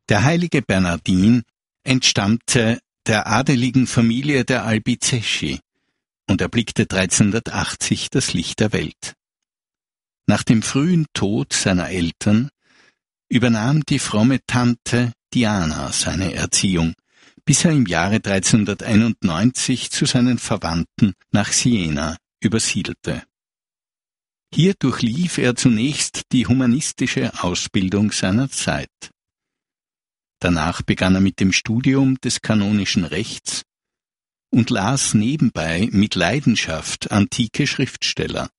Der heilige Bernardin entstammte der adeligen Familie der Albizeschi und erblickte 1380 das Licht der Welt. Nach dem frühen Tod seiner Eltern übernahm die fromme Tante Diana seine Erziehung, bis er im Jahre 1391 zu seinen Verwandten nach Siena übersiedelte. Hier durchlief er zunächst die humanistische Ausbildung seiner Zeit. Danach begann er mit dem Studium des kanonischen Rechts und las nebenbei mit Leidenschaft antike Schriftsteller.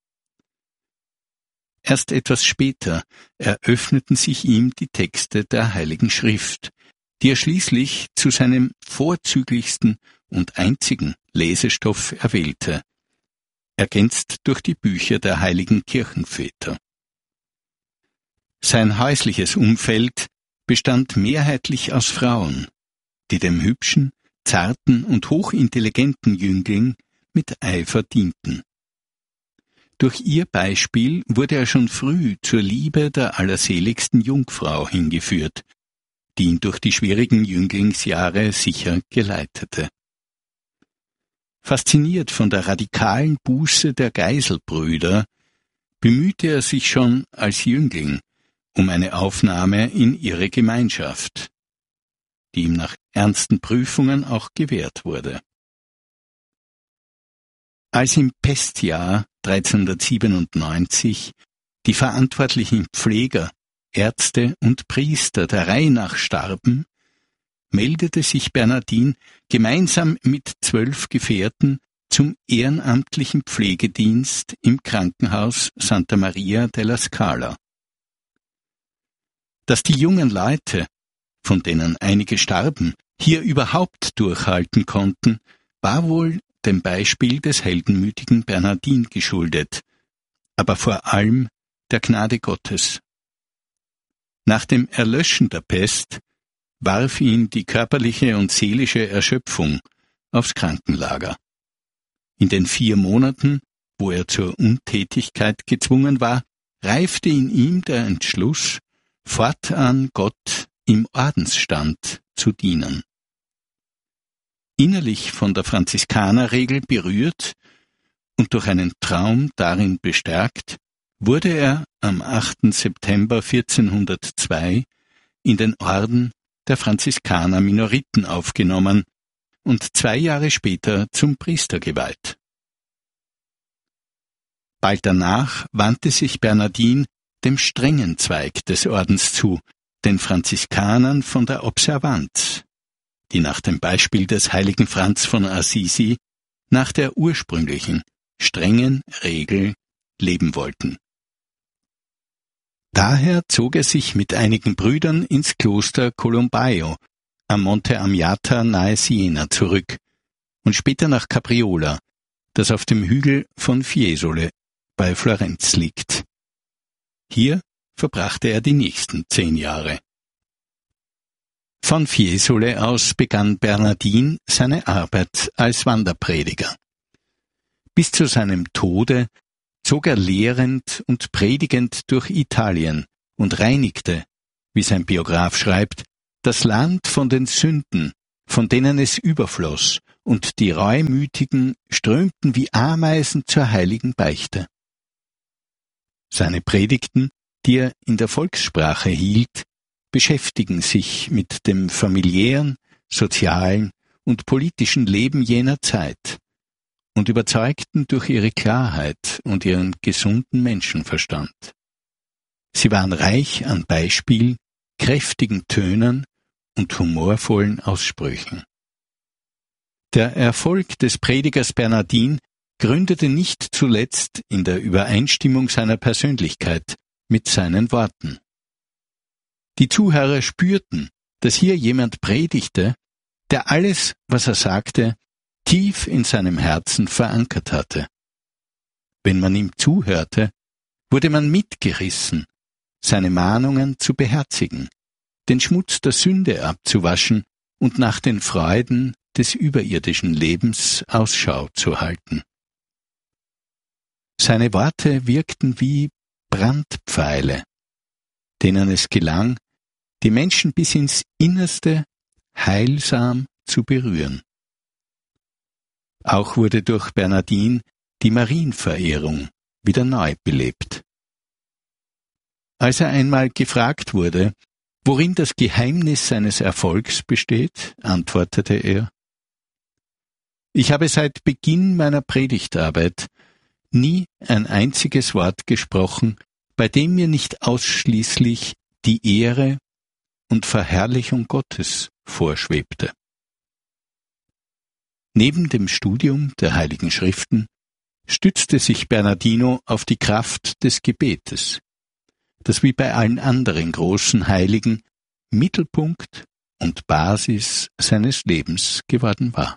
Erst etwas später eröffneten sich ihm die Texte der Heiligen Schrift, die er schließlich zu seinem vorzüglichsten und einzigen Lesestoff erwählte, ergänzt durch die Bücher der heiligen Kirchenväter. Sein häusliches Umfeld bestand mehrheitlich aus Frauen, die dem hübschen, zarten und hochintelligenten Jüngling mit Eifer dienten. Durch ihr Beispiel wurde er schon früh zur Liebe der allerseligsten Jungfrau hingeführt, die ihn durch die schwierigen Jünglingsjahre sicher geleitete. Fasziniert von der radikalen Buße der Geiselbrüder, bemühte er sich schon als Jüngling um eine Aufnahme in ihre Gemeinschaft, die ihm nach ernsten Prüfungen auch gewährt wurde. Als im Pestjahr 1397 die verantwortlichen Pfleger, Ärzte und Priester der Reihe nach starben, meldete sich Bernardin gemeinsam mit 12 Gefährten zum ehrenamtlichen Pflegedienst im Krankenhaus Santa Maria della Scala. Dass die jungen Leute, von denen einige starben, hier überhaupt durchhalten konnten, war wohl dem Beispiel des heldenmütigen Bernardin geschuldet, aber vor allem der Gnade Gottes. Nach dem Erlöschen der Pest warf ihn die körperliche und seelische Erschöpfung aufs Krankenlager. In den 4 Monaten, wo er zur Untätigkeit gezwungen war, reifte in ihm der Entschluss, fortan Gott im Ordensstand zu dienen. Innerlich von der Franziskanerregel berührt und durch einen Traum darin bestärkt, wurde er am 8. September 1402 in den Orden der Franziskaner Minoriten aufgenommen und 2 Jahre später zum Priester geweiht. Bald danach wandte sich Bernardin dem strengen Zweig des Ordens zu, den Franziskanern von der Observanz, die nach dem Beispiel des heiligen Franz von Assisi nach der ursprünglichen, strengen Regel leben wollten. Daher zog er sich mit einigen Brüdern ins Kloster Colombaio am Monte Amiata nahe Siena zurück und später nach Capriola, das auf dem Hügel von Fiesole bei Florenz liegt. Hier verbrachte er die nächsten 10 Jahre. Von Fiesole aus begann Bernardin seine Arbeit als Wanderprediger. Bis zu seinem Tode zog er lehrend und predigend durch Italien und reinigte, wie sein Biograf schreibt, das Land von den Sünden, von denen es überfloss, und die Reumütigen strömten wie Ameisen zur heiligen Beichte. Seine Predigten, die er in der Volkssprache hielt, beschäftigen sich mit dem familiären, sozialen und politischen Leben jener Zeit und überzeugten durch ihre Klarheit und ihren gesunden Menschenverstand. Sie waren reich an Beispielen, kräftigen Tönen und humorvollen Aussprüchen. Der Erfolg des Predigers Bernardin gründete nicht zuletzt in der Übereinstimmung seiner Persönlichkeit mit seinen Worten. Die Zuhörer spürten, dass hier jemand predigte, der alles, was er sagte, tief in seinem Herzen verankert hatte. Wenn man ihm zuhörte, wurde man mitgerissen, seine Mahnungen zu beherzigen, den Schmutz der Sünde abzuwaschen und nach den Freuden des überirdischen Lebens Ausschau zu halten. Seine Worte wirkten wie Brandpfeile, denen es gelang, die Menschen bis ins Innerste heilsam zu berühren. Auch wurde durch Bernardin die Marienverehrung wieder neu belebt. Als er einmal gefragt wurde, worin das Geheimnis seines Erfolgs besteht, antwortete er: Ich habe seit Beginn meiner Predigtarbeit nie ein einziges Wort gesprochen, bei dem mir nicht ausschließlich die Ehre und Verherrlichung Gottes vorschwebte. Neben dem Studium der Heiligen Schriften stützte sich Bernardino auf die Kraft des Gebetes, das wie bei allen anderen großen Heiligen Mittelpunkt und Basis seines Lebens geworden war.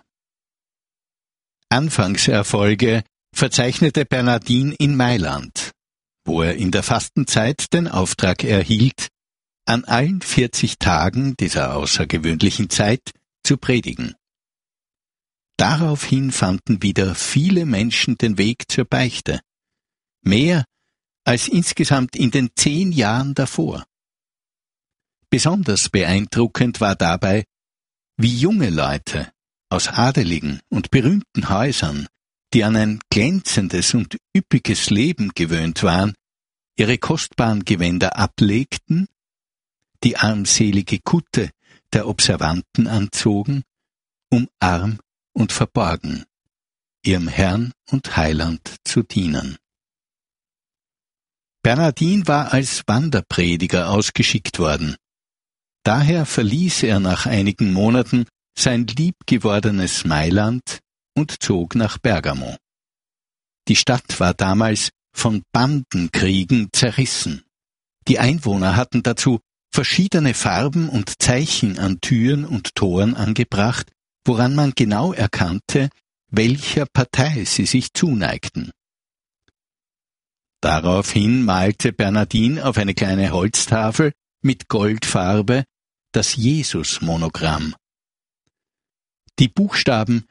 Anfangserfolge verzeichnete Bernardin in Mailand, wo er in der Fastenzeit den Auftrag erhielt, an allen 40 Tagen dieser außergewöhnlichen Zeit zu predigen. Daraufhin fanden wieder viele Menschen den Weg zur Beichte, mehr als insgesamt in den 10 Jahren davor. Besonders beeindruckend war dabei, wie junge Leute aus adeligen und berühmten Häusern, die an ein glänzendes und üppiges Leben gewöhnt waren, ihre kostbaren Gewänder ablegten, die armselige Kutte der Observanten anzogen, um arm und verborgen ihrem Herrn und Heiland zu dienen. Bernardin war als Wanderprediger ausgeschickt worden. Daher verließ er nach einigen Monaten sein liebgewordenes Mailand und zog nach Bergamo. Die Stadt war damals von Bandenkriegen zerrissen. Die Einwohner hatten dazu verschiedene Farben und Zeichen an Türen und Toren angebracht, woran man genau erkannte, welcher Partei sie sich zuneigten. Daraufhin malte Bernardin auf eine kleine Holztafel mit Goldfarbe das Jesus-Monogramm. Die Buchstaben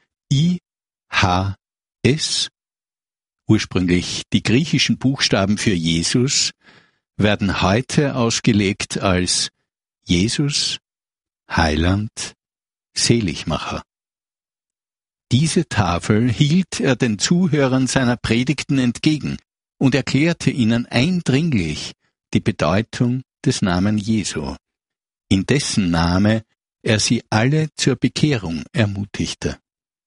I-H-S, ursprünglich die griechischen Buchstaben für Jesus, werden heute ausgelegt als Jesus, Heiland, Seligmacher. Diese Tafel hielt er den Zuhörern seiner Predigten entgegen und erklärte ihnen eindringlich die Bedeutung des Namen Jesu, in dessen Name er sie alle zur Bekehrung ermutigte.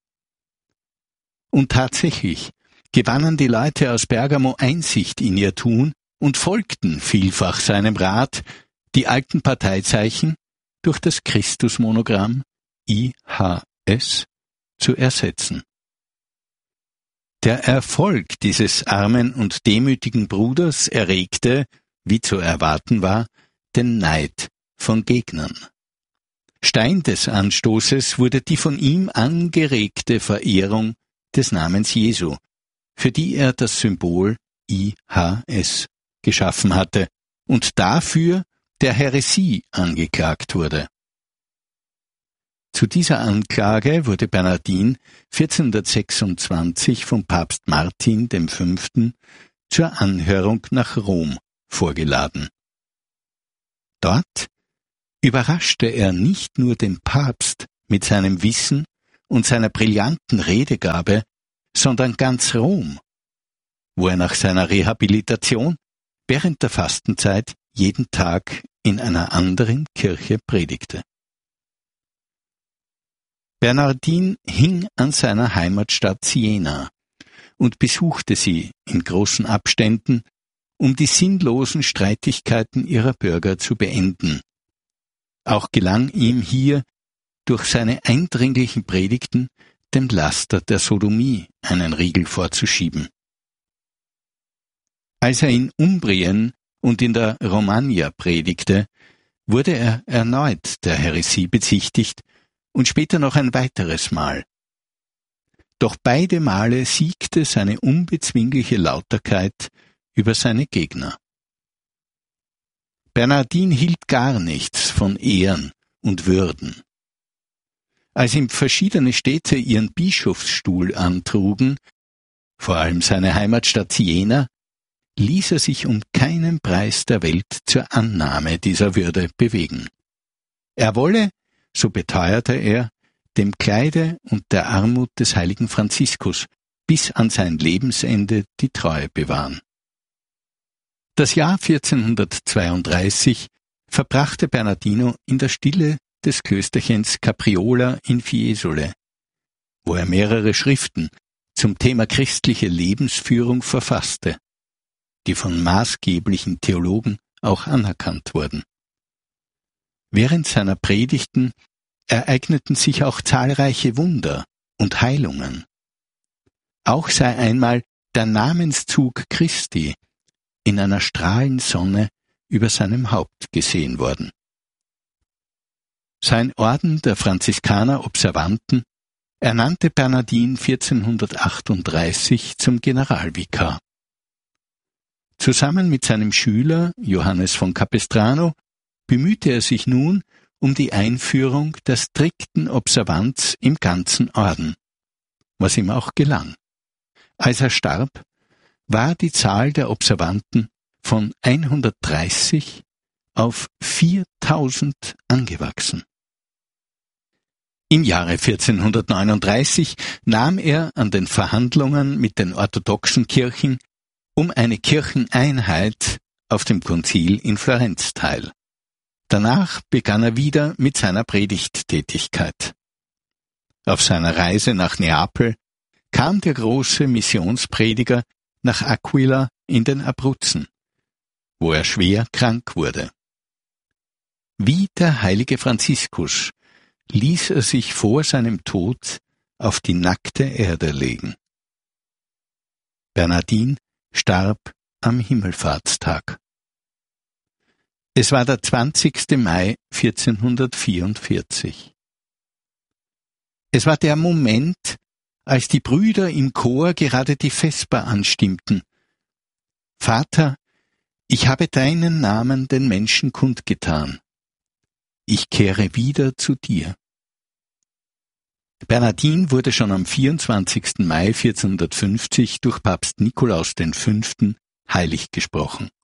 Und tatsächlich gewannen die Leute aus Bergamo Einsicht in ihr Tun und folgten vielfach seinem Rat, die alten Parteizeichen durch das Christusmonogramm IHS zu ersetzen. Der Erfolg dieses armen und demütigen Bruders erregte, wie zu erwarten war, den Neid von Gegnern. Stein des Anstoßes wurde die von ihm angeregte Verehrung des Namens Jesu, für die er das Symbol IHS geschaffen hatte und dafür der Häresie angeklagt wurde. Zu dieser Anklage wurde Bernardin 1426 vom Papst Martin V. zur Anhörung nach Rom vorgeladen. Dort überraschte er nicht nur den Papst mit seinem Wissen und seiner brillanten Redegabe, sondern ganz Rom, wo er nach seiner Rehabilitation während der Fastenzeit jeden Tag in einer anderen Kirche predigte. Bernardin hing an seiner Heimatstadt Siena und besuchte sie in großen Abständen, um die sinnlosen Streitigkeiten ihrer Bürger zu beenden. Auch gelang ihm hier durch seine eindringlichen Predigten dem Laster der Sodomie einen Riegel vorzuschieben. Als er in Umbrien und in der Romagna predigte, wurde er erneut der Häresie bezichtigt und später noch ein weiteres Mal. Doch beide Male siegte seine unbezwingliche Lauterkeit über seine Gegner. Bernardin hielt gar nichts von Ehren und Würden. Als ihm verschiedene Städte ihren Bischofsstuhl antrugen, vor allem seine Heimatstadt Siena, ließ er sich um keinen Preis der Welt zur Annahme dieser Würde bewegen. Er wolle, so beteuerte er, dem Kleide und der Armut des heiligen Franziskus bis an sein Lebensende die Treue bewahren. Das Jahr 1432 verbrachte Bernardino in der Stille des Klösterchens Capriola in Fiesole, wo er mehrere Schriften zum Thema christliche Lebensführung verfasste, die von maßgeblichen Theologen auch anerkannt wurden. Während seiner Predigten ereigneten sich auch zahlreiche Wunder und Heilungen. Auch sei einmal der Namenszug Christi in einer Strahlensonne über seinem Haupt gesehen worden. Sein Orden der Franziskaner Observanten ernannte Bernardin 1438 zum Generalvikar. Zusammen mit seinem Schüler Johannes von Capestrano bemühte er sich nun um die Einführung der strikten Observanz im ganzen Orden, was ihm auch gelang. Als er starb, war die Zahl der Observanten von 130 auf 4000 angewachsen. Im Jahre 1439 nahm er an den Verhandlungen mit den orthodoxen Kirchen um eine Kircheneinheit auf dem Konzil in Florenz teil. Danach begann er wieder mit seiner Predigttätigkeit. Auf seiner Reise nach Neapel kam der große Missionsprediger nach Aquila in den Abruzzen, wo er schwer krank wurde. Wie der heilige Franziskus ließ er sich vor seinem Tod auf die nackte Erde legen. Bernardin starb am Himmelfahrtstag. Es war der 20. Mai 1444. Es war der Moment, als die Brüder im Chor gerade die Vesper anstimmten. Vater, ich habe deinen Namen den Menschen kundgetan. Ich kehre wieder zu dir. Bernardin wurde schon am 24. Mai 1450 durch Papst Nikolaus V. heilig gesprochen.